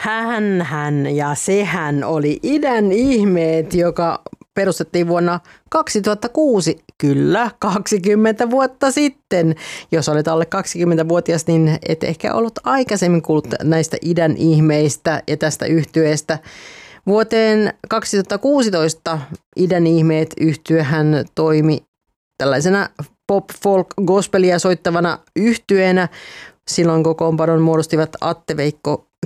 Hänhän ja sehän oli Idän ihmeet, joka perustettiin vuonna 2006, kyllä 20 vuotta sitten. Jos olet alle 20-vuotias, niin et ehkä ollut aikaisemmin kuullut näistä Idän ihmeistä ja tästä yhtyeestä. Vuoteen 2016 Idän ihmeet -yhtyehän toimi tällaisena pop-folk-gospelia soittavana yhtyeenä. Silloin kokoonpanon muodostivat Atte Veikko